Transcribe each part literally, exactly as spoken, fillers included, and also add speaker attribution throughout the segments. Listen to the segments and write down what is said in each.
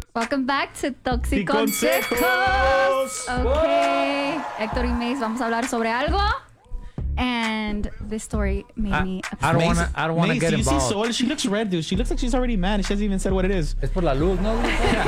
Speaker 1: Welcome back to Toxic
Speaker 2: Consejos.
Speaker 1: Consejos. Okay. Héctor y Mace, vamos a hablar sobre algo. And this story made
Speaker 3: I,
Speaker 1: me upset.
Speaker 3: I don't want to. I don't want to
Speaker 2: Mace,
Speaker 3: get
Speaker 2: do you
Speaker 3: involved.
Speaker 2: see Sol? She looks red, dude. She looks like she's already mad. She hasn't even said what it is.
Speaker 3: Es por la luz, ¿no?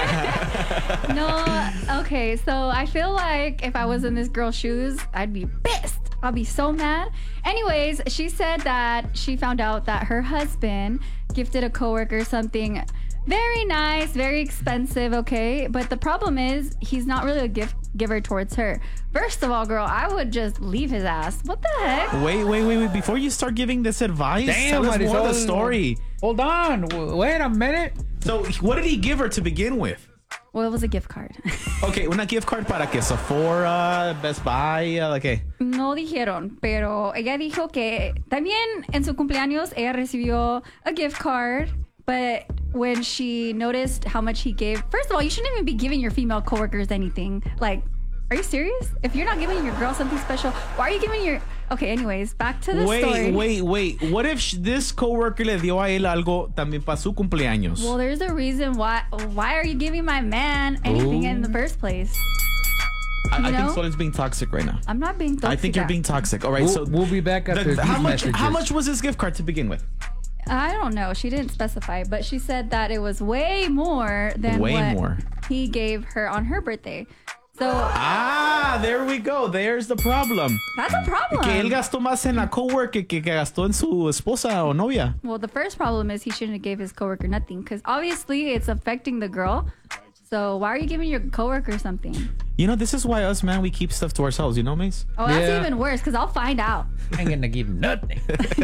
Speaker 1: No, okay, so I feel like if I was in this girl's shoes, I'd be pissed. I'll be so mad. Anyways, she said that she found out that her husband gifted a coworker something very nice, very expensive, okay? But the problem is he's not really a gift giver towards her. First of all, girl, I would just leave his ass. What the heck?
Speaker 2: Wait, wait, wait, wait. Before you start giving this advice,
Speaker 3: Damn,
Speaker 2: tell us more of the
Speaker 3: Marisol.
Speaker 2: story.
Speaker 3: Hold on. W- Wait a minute.
Speaker 2: So, what did he give her to begin with?
Speaker 1: Well, it was a gift card.
Speaker 2: Okay, una gift card para qué? Sephora, Best Buy, uh, like, ¿qué?
Speaker 1: No dijeron, pero ella dijo que también en su cumpleaños ella recibió a gift card, but when she noticed how much he gave, first of all, you shouldn't even be giving your female coworkers anything. Like, are you serious? If you're not giving your girl something special, why are you giving your... Okay, anyways, back to the
Speaker 2: Wait,
Speaker 1: story.
Speaker 2: wait, wait. What if sh- this coworker le dio a él algo también para su cumpleaños?
Speaker 1: Well, there's a reason why. Why are you giving my man anything
Speaker 2: Ooh.
Speaker 1: in the first place?
Speaker 2: I,
Speaker 1: you
Speaker 2: I think
Speaker 1: know?
Speaker 2: Sol is being toxic right now.
Speaker 1: I'm not being toxic.
Speaker 2: I think you're being toxic. All right,
Speaker 3: We'll,
Speaker 2: so
Speaker 3: we'll be back after
Speaker 2: the-
Speaker 3: these
Speaker 2: how much?
Speaker 3: messages.
Speaker 2: How much was this gift card to begin with?
Speaker 1: I don't know. She didn't specify, but she said that it was way more than
Speaker 2: Way
Speaker 1: what
Speaker 2: more.
Speaker 1: he gave her on her birthday. So
Speaker 2: Ah, there we go. There's the problem.
Speaker 1: that's a problem.
Speaker 2: Que él gastó más en la coworker que, que gastó en su esposa o novia.
Speaker 1: Well, the first problem is he shouldn't have gave his coworker nothing because obviously it's affecting the girl. So why are you giving your coworker something?
Speaker 2: You know, this is why us, man, we keep stuff to ourselves. You know, Mace?
Speaker 1: Oh, that's
Speaker 3: Yeah.
Speaker 1: even worse because I'll find out.
Speaker 3: I ain't gonna give nothing.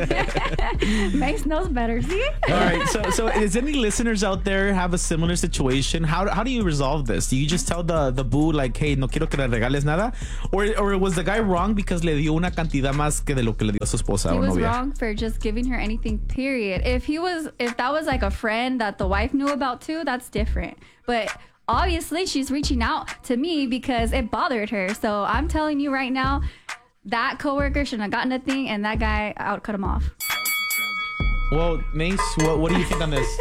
Speaker 1: Mace knows better. See?
Speaker 2: All right. So, so is any listeners out there have a similar situation? How how do you resolve this? Do you just tell the the boo like, hey, no quiero que le regales nada, or or was the guy wrong because le dio una cantidad más que de lo que le dio su esposa
Speaker 1: He
Speaker 2: o
Speaker 1: was
Speaker 2: novia?
Speaker 1: wrong for just giving her anything, period. If he was, if that was like a friend that the wife knew about too, that's different. But obviously she's reaching out to me because it bothered her. So I'm telling you right now, that coworker shouldn't have got nothing and that guy, I would cut him off.
Speaker 2: Well, Mace, what what do you think on this?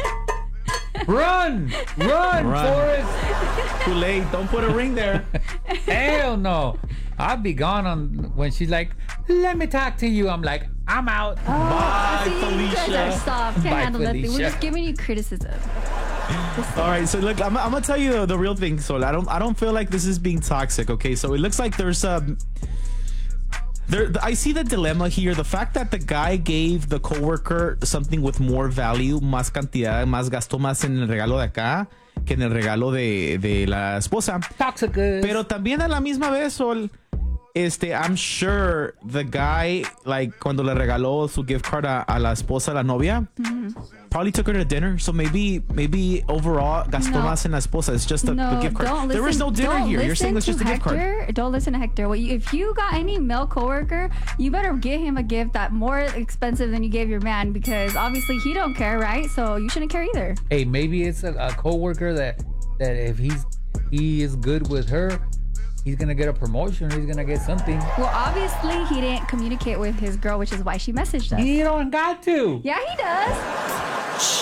Speaker 3: Run, run,
Speaker 2: Run.
Speaker 3: Forrest.
Speaker 2: Too late. Don't put a ring there.
Speaker 3: Hell no. I'll be gone on when she's like, let me talk to you. I'm like, I'm out.
Speaker 2: Bye,
Speaker 1: See, you guys
Speaker 2: Felicia.
Speaker 1: are soft. Can't
Speaker 3: Bye,
Speaker 1: handle nothing. We're
Speaker 3: Felicia.
Speaker 1: just giving you criticism.
Speaker 2: All right, so look, I'm, I'm gonna tell you the, the real thing. So I don't, I don't feel like this is being toxic. Okay, so it looks like there's um, there. I see the dilemma here. The fact that the guy gave the coworker something with more value, más cantidad, más gastó más en el regalo de acá que en el regalo de, de la esposa.
Speaker 3: Toxic.
Speaker 2: Pero también a la misma vez, Sol, este, I'm sure the guy, like, cuando le regaló su gift card a, a la esposa, la novia, probably took her to dinner. So maybe, maybe overall, gastó
Speaker 1: No.
Speaker 2: más en la esposa. It's just the,
Speaker 1: No,
Speaker 2: the gift card.
Speaker 1: don't listen.
Speaker 2: There is no dinner
Speaker 1: don't
Speaker 2: here. You're saying it's
Speaker 1: listen
Speaker 2: just a
Speaker 1: to
Speaker 2: gift card.
Speaker 1: Hector. Don't listen to Hector. Well, you, if you got any male coworker, you better get him a gift that more expensive than you gave your man because obviously he don't care, right? So you shouldn't care either.
Speaker 3: Hey, maybe it's a, a coworker that that if he's he is good with her, he's gonna get a promotion. He's gonna get something.
Speaker 1: Well, obviously he didn't communicate with his girl, which is why she messaged us.
Speaker 3: You don't got to.
Speaker 1: Yeah, he does.